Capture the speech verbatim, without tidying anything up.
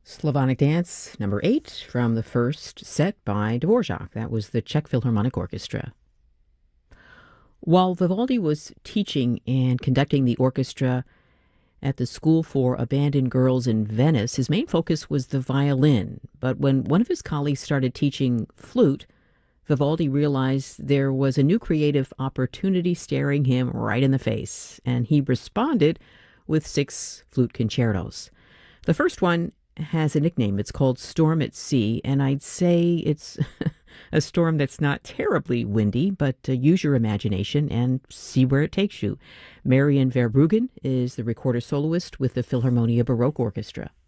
Slavonic Dance, number eight, from the first set by Dvorak. That was the Czech Philharmonic Orchestra. While Vivaldi was teaching and conducting the orchestra at the School for Abandoned Girls in Venice, his main focus was the violin. But when one of his colleagues started teaching flute, Vivaldi realized there was a new creative opportunity staring him right in the face, and he responded with six flute concertos. The first one has a nickname. It's called Storm at Sea, and I'd say it's a storm that's not terribly windy, but uh, use your imagination and see where it takes you. Marian Verbruggen is the recorder soloist with the Philharmonia Baroque Orchestra.